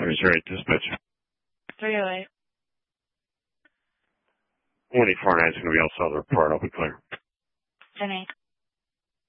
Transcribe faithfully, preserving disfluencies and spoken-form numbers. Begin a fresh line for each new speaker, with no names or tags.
three zero eight dispatch.
three oh eight.
one eight four nine is going to be outside the report. I'll be clear.
ten eight.